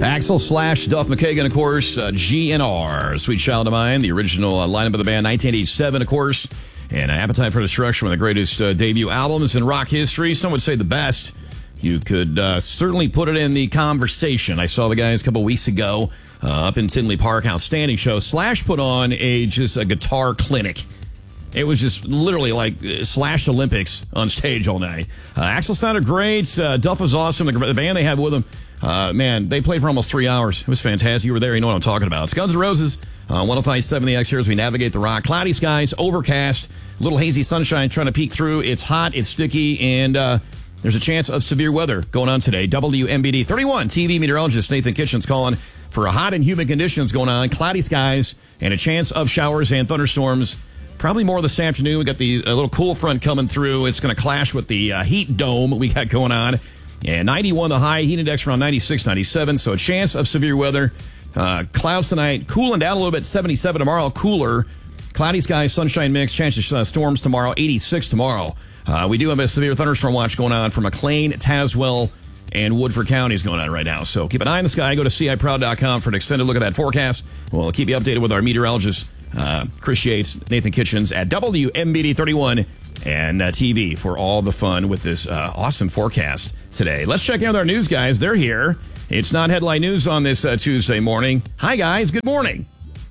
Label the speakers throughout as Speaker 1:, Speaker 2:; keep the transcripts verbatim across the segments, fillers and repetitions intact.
Speaker 1: Axl slash Duff McKagan, of course, uh, G N R, Sweet Child of Mine, the original uh, lineup of the band, nineteen eighty-seven, of course, and Appetite for Destruction, one of the greatest uh, debut albums in rock history. Some would say the best. You could uh, certainly put it in the conversation. I saw the guys a couple weeks ago uh, up in Tinley Park, outstanding show. Slash put on a just a guitar clinic. It was just literally like uh, Slash Olympics on stage all night. Uh, Axl sounded great. Uh, Duff was awesome. The, the band they had with him, uh, man, they played for almost three hours. It was fantastic. You were there. You know what I'm talking about. It's Guns N' Roses, uh, one oh five point seven The X here as we navigate the rock. Cloudy skies, overcast, little hazy sunshine trying to peek through. It's hot, it's sticky, and uh, there's a chance of severe weather going on today. W M B D thirty-one T V meteorologist Nathan Kitchens calling for a hot and humid conditions going on, cloudy skies, and a chance of showers and thunderstorms. Probably more this afternoon. We got the a little cool front coming through. It's going to clash with the uh, heat dome we got going on. And ninety-one the high, heat index around ninety-six, ninety-seven. So a chance of severe weather. Uh, clouds tonight, cooling down a little bit, seventy-seven tomorrow, cooler. Cloudy skies, sunshine mix, chances of uh, storms tomorrow, eighty-six tomorrow. Uh, we do have a severe thunderstorm watch going on for McLean, Tazewell, and Woodford counties going on right now. So keep an eye on the sky. Go to C I proud dot com for an extended look at that forecast. We'll keep you updated with our meteorologist, uh, Chris Yates, Nathan Kitchens at W M B D thirty-one and uh, T V for all the fun with this uh, awesome forecast today. Let's check out our news guys. They're here. It's not headline news on this uh, Tuesday morning. Hi, guys. Good morning.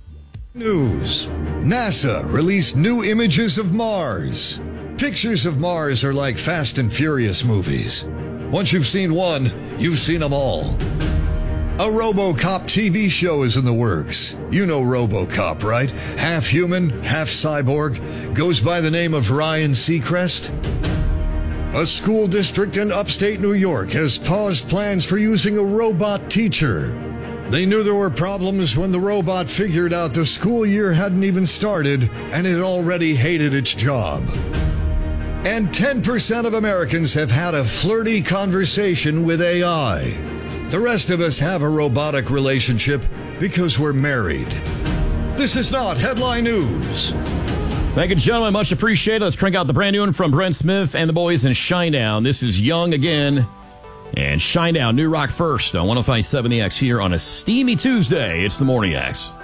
Speaker 2: News. NASA released new images of Mars. Pictures of Mars are like Fast and Furious movies. Once you've seen one, you've seen them all. A RoboCop T V show is in the works. You know RoboCop, right? Half human, half cyborg. Goes by the name of Ryan Seacrest. A school district in upstate New York has paused plans for using a robot teacher. They knew there were problems when the robot figured out the school year hadn't even started and it already hated its job. And ten percent of Americans have had a flirty conversation with A I. The rest of us have a robotic relationship because we're married. This is not headline news.
Speaker 1: Thank you, gentlemen. Much appreciated. Let's crank out the brand new one from Brent Smith and the boys in Shinedown. This is Young Again and Shinedown, New Rock First on one oh five point seven The X here on a steamy Tuesday. It's the Morning X.